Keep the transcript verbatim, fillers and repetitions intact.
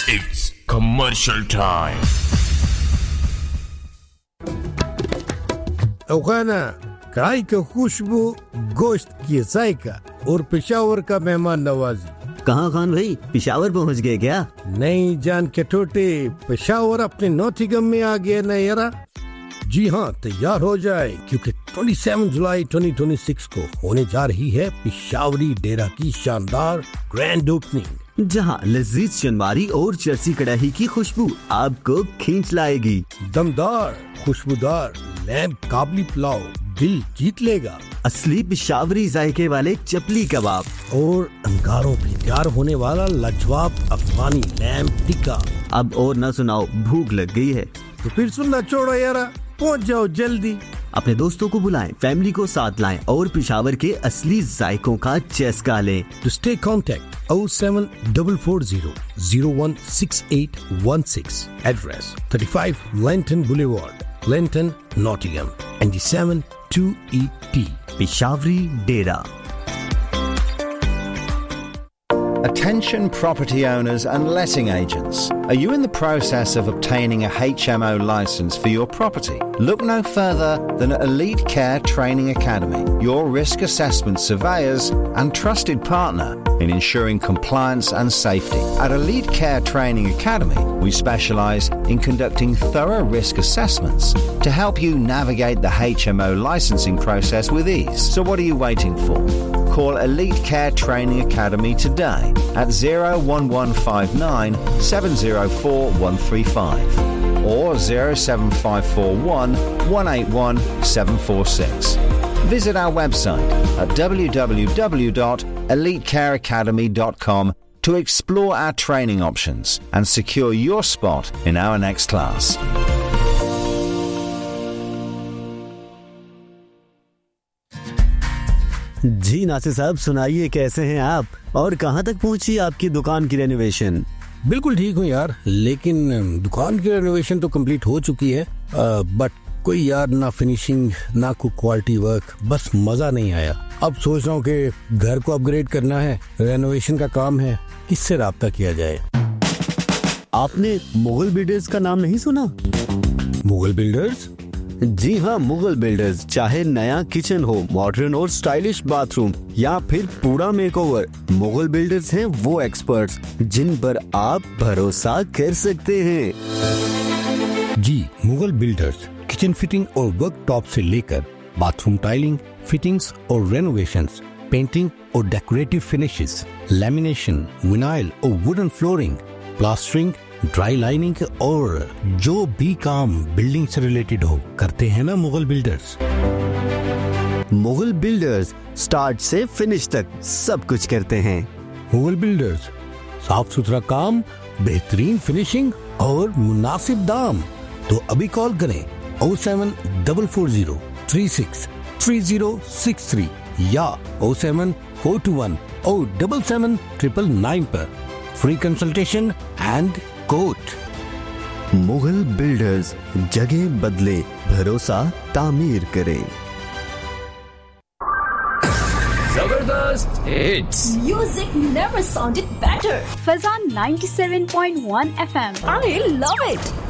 It's commercial time. अवखाना कढ़ाई की खुशबू, गोश्त की जायका और पेशावर का मेहमान नवाजी। कहाँ खान भाई, पेशावर पहुँच गए क्या? नहीं जान के टोटे, पेशावर अपने नौथिगम में आ गया ना यारा। जी हाँ, तैयार हो जाए क्योंकि सत्ताईस जुलाई दो हज़ार छब्बीस को होने जा रही है पेशावरी डेरा की शानदार ग्रैंड ओपनिंग, जहाँ लजीज चनबारी और चरसी कढ़ाई की खुशबू आपको खींच लाएगी। दमदार खुशबूदार लैम्प काबली पुलाव दिल जीत लेगा। असली पेशावरी जायके वाले चपली कबाब और अंगारों पे तैयार होने वाला लाजवाब अफगानी लैम्प टिक्का। अब और न सुनाओ, भूख लग गई है तो फिर सुनना छोड़ो यारा, पहुंच जाओ जल्दी। अपने दोस्तों को बुलाएं, फैमिली को साथ लाएं और पेशावर के असली जायकों का चस्का लें। To stay contact oh seven four four zero zero one six eight one six. Address thirty-five Lenton Boulevard, Lenton, Nottingham, N D seven two E T. Peshawari Dera. Attention property owners and letting agents. Are you in the process of obtaining a H M O license for your property? Look no further than Elite Care Training Academy, your risk assessment surveyors and trusted partner in ensuring compliance and safety. At Elite Care Training Academy, we specialise in conducting thorough risk assessments to help you navigate the H M O licensing process with ease. So what are you waiting for? Call Elite Care Training Academy today at zero one one five nine seven zero four one three five or zero seven five four one one eight one seven four six. Visit our website at w w w dot elite care academy dot com to explore our training options and secure your spot in our next class. जी नासिर साहब, सुनाइए कैसे हैं आप और कहां तक पहुंची आपकी दुकान की रेनोवेशन? बिल्कुल ठीक हूँ यार, लेकिन दुकान की रेनोवेशन तो कंप्लीट हो चुकी है, बट कोई यार ना फिनिशिंग ना कोई क्वालिटी वर्क, बस मजा नहीं आया। अब सोच रहा हूँ कि घर को अपग्रेड करना है, रेनोवेशन का काम है, किससे राब्ता किया जाए? आपने मुगल बिल्डर्स का नाम नहीं सुना? मुगल बिल्डर्स? जी हाँ, मुगल बिल्डर्स। चाहे नया किचन हो, मॉडर्न और स्टाइलिश बाथरूम या फिर पूरा मेकओवर, मुगल बिल्डर्स हैं वो एक्सपर्ट्स जिन पर आप भरोसा कर सकते हैं। जी, मुगल बिल्डर्स किचन फिटिंग और वर्क टॉप से लेकर बाथरूम टाइलिंग, फिटिंग्स और रेनोवेशंस, पेंटिंग और डेकोरेटिव फिनिशेस, लैमिनेशन, विनाइल और wooden flooring, plastering, dry lining और जो भी काम बिल्डिंग से रिलेटेड हो करते हैं ना Mughal builders. Mughal builders start से फिनिश तक सब कुछ करते हैं। मुगल बिल्डर्स, साफ सुथरा काम, बेहतरीन फिनिशिंग और मुनासिब दाम। तो अभी कॉल करें oh seven four four zero three six three zero six three या oh seven four two one oh seven seven nine nine nine पर free consultation and quote. Mughal builders, जगह बदले, भरोसा तामीर करें। जबरदस्त hits, Music never sounded better. Fazan ninety-seven point one F M. I love it.